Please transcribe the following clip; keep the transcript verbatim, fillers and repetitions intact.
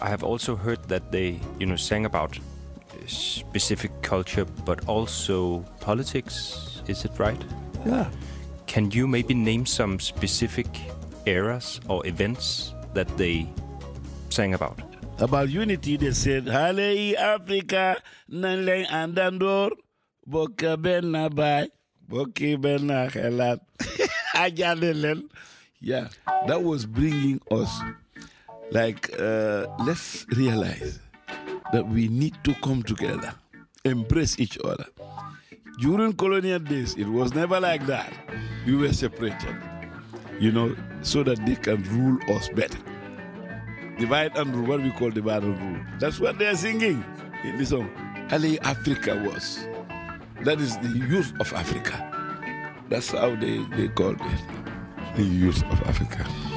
I have also heard that they, you know, sang about specific culture, but also politics. Is it right? Yeah. Can you maybe name some specific eras or events that they sang about? About unity, they said, Hale Africa, Nanleng Andandor, Boka Benna Bai, Boki Benna Helat, Ajalelen. Yeah, that was bringing us, like, uh, let's realize that we need to come together, embrace each other. During colonial days, it was never like that. We were separated, you know, so that they can rule us better. Divide and rule, what we call divide and rule. That's what they're singing in this song. Ali Africa was. That is the youth of Africa. That's how they, they called it. The youth of Africa.